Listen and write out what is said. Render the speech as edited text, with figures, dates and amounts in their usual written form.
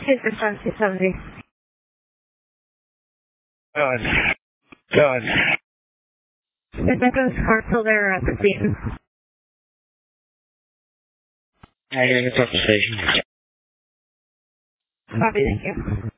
His response to 70. Going. Is Echo's car still there at the scene? I'm going to talk to the station. Copy, thank you.